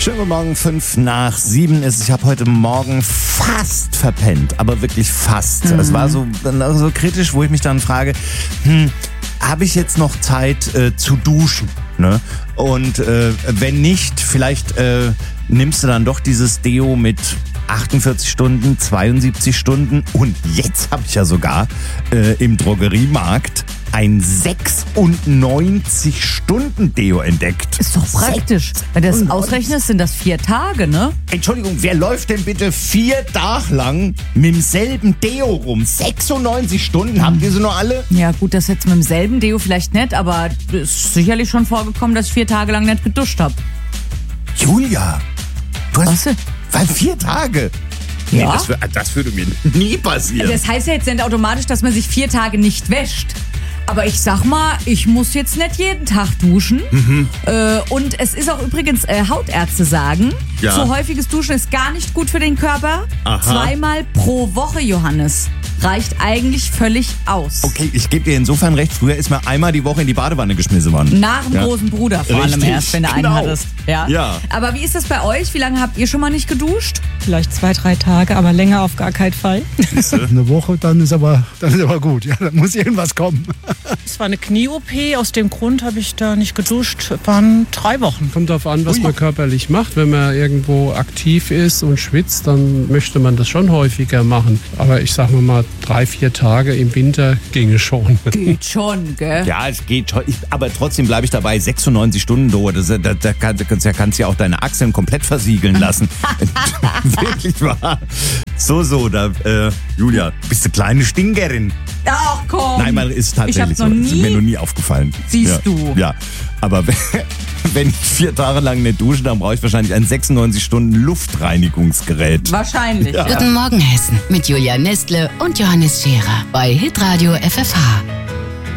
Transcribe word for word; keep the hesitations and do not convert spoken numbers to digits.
Schönen guten Morgen, fünf nach sieben ist. Ich habe heute Morgen fast verpennt, aber wirklich fast. Mhm. Es war so, so kritisch, wo ich mich dann frage, hm, habe ich jetzt noch Zeit äh, zu duschen? Ne? Und äh, wenn nicht, vielleicht äh, nimmst du dann doch dieses Deo mit achtundvierzig Stunden, zweiundsiebzig Stunden und jetzt habe ich ja sogar äh, im Drogeriemarkt ein sechsundneunzig Stunden Deo entdeckt. Ist doch praktisch. Wenn du das ausrechnest, sind das vier Tage, ne? Entschuldigung, wer läuft denn bitte vier Tage lang mit demselben Deo rum? sechsundneunzig Stunden, haben diese nur alle? Ja gut, das jetzt mit demselben Deo vielleicht nicht, aber es ist sicherlich schon vorgekommen, dass ich vier Tage lang nicht geduscht habe. Julia, du hast... Was denn? Weil vier Tage? Ja. Nee, das, das würde mir nie passieren. Das heißt ja jetzt nicht automatisch, dass man sich vier Tage nicht wäscht. Aber ich sag mal, ich muss jetzt nicht jeden Tag duschen. Mhm. Äh, und es ist auch übrigens, äh, Hautärzte sagen, ja. so häufiges Duschen ist gar nicht gut für den Körper. Aha. Zweimal pro Woche, Johannes, reicht eigentlich völlig aus. Okay, ich gebe dir insofern recht. Früher ist mir einmal die Woche in die Badewanne geschmissen worden. Nach dem ja. großen Bruder vor allem Richtig, erst, wenn du einen genau. hattest. Ja. Ja. Aber wie ist das bei euch? Wie lange habt ihr schon mal nicht geduscht? Vielleicht zwei, drei Tage, aber länger auf gar keinen Fall. Eine Woche, dann ist aber, dann ist aber gut. Ja, da muss irgendwas kommen. Es war eine Knie-O P, aus dem Grund habe ich da nicht geduscht. Es waren drei Wochen. Kommt darauf an, was man körperlich macht. Wenn man irgendwo aktiv ist und schwitzt, dann möchte man das schon häufiger machen. Aber ich sage mal, drei, vier Tage im Winter ginge schon. Geht schon, gell? Ja, es geht schon. Ich, aber trotzdem bleibe ich dabei. sechsundneunzig Stunden dauert. Da, da, da, kann, da kannst du ja auch deine Achseln komplett versiegeln lassen. Wirklich wahr. So, so, da, äh, Julia, bist du kleine Stinkerin. Ach komm. Nein, mal ist tatsächlich ich hab's so. noch Das ist nie. mir noch nie aufgefallen. Siehst ja. du. Ja, aber wenn, wenn ich vier Tage lang nicht dusche, dann brauche ich wahrscheinlich ein sechsundneunzig Stunden Luftreinigungsgerät. Wahrscheinlich. Ja. Guten Morgen Hessen mit Julia Nestle und Johannes Scherer bei Hitradio F F H.